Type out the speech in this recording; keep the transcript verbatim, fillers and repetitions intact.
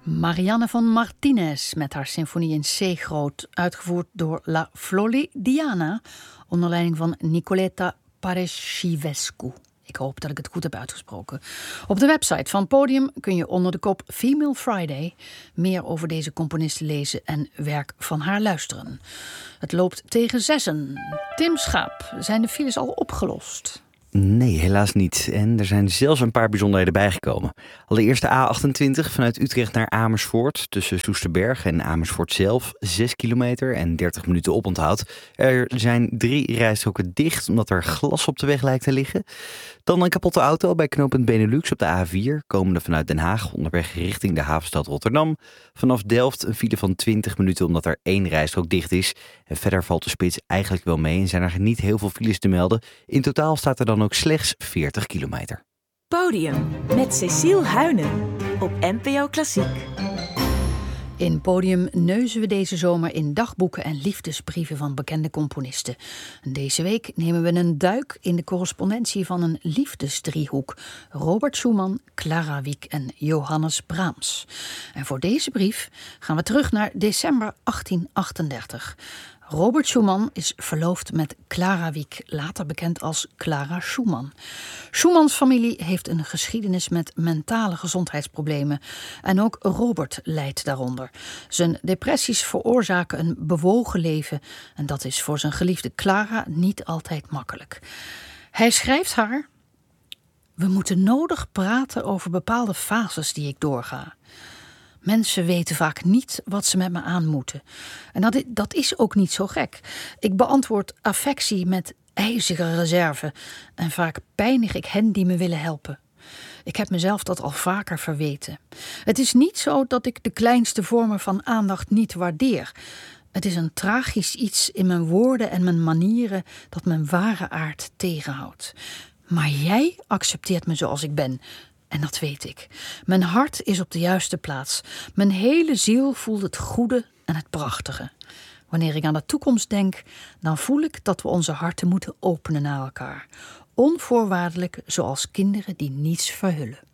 Marianne van Martinez met haar symfonie in C groot, uitgevoerd door La Floridiana onder leiding van Nicoleta Pareschivescu. Ik hoop dat ik het goed heb uitgesproken. Op de website van Podium kun je onder de kop Female Friday meer over deze componiste lezen en werk van haar luisteren. Het loopt tegen zessen. Tim Schaap, zijn de files al opgelost? Nee, helaas niet. En er zijn zelfs een paar bijzonderheden bijgekomen. Allereerst de A achtentwintig vanuit Utrecht naar Amersfoort. Tussen Soesterberg en Amersfoort zelf. zes kilometer en dertig minuten oponthoud. Er zijn drie rijstroken dicht omdat er glas op de weg lijkt te liggen. Dan een kapotte auto bij knooppunt Benelux op de A vier. Komende vanuit Den Haag onderweg richting de havenstad Rotterdam. Vanaf Delft een file van twintig minuten omdat er één rijstrook dicht is. En verder valt de spits eigenlijk wel mee en zijn er niet heel veel files te melden. In totaal staat er dan ook slechts veertig kilometer. Podium met Cecile Huynen op N P O Klassiek. In Podium neuzen we deze zomer in dagboeken en liefdesbrieven van bekende componisten. Deze week nemen we een duik in de correspondentie van een liefdesdriehoek. Robert Schumann, Clara Wieck en Johannes Brahms. En voor deze brief gaan we terug naar december achttien achtendertig. Robert Schumann is verloofd met Clara Wieck, later bekend als Clara Schumann. Schumanns familie heeft een geschiedenis met mentale gezondheidsproblemen. En ook Robert lijdt daaronder. Zijn depressies veroorzaken een bewogen leven. En dat is voor zijn geliefde Clara niet altijd makkelijk. Hij schrijft haar: we moeten nodig praten over bepaalde fases die ik doorga. Mensen weten vaak niet wat ze met me aan moeten. En dat, dat is ook niet zo gek. Ik beantwoord affectie met ijzige reserve. En vaak pijnig ik hen die me willen helpen. Ik heb mezelf dat al vaker verweten. Het is niet zo dat ik de kleinste vormen van aandacht niet waardeer. Het is een tragisch iets in mijn woorden en mijn manieren dat mijn ware aard tegenhoudt. Maar jij accepteert me zoals ik ben. En dat weet ik. Mijn hart is op de juiste plaats. Mijn hele ziel voelt het goede en het prachtige. Wanneer ik aan de toekomst denk, dan voel ik dat we onze harten moeten openen naar elkaar. Onvoorwaardelijk, zoals kinderen die niets verhullen.